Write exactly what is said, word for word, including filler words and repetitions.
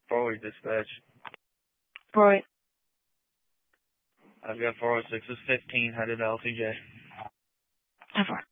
Forward dispatch. Forward. I've got four oh six is fifteen headed to L C J. ten four.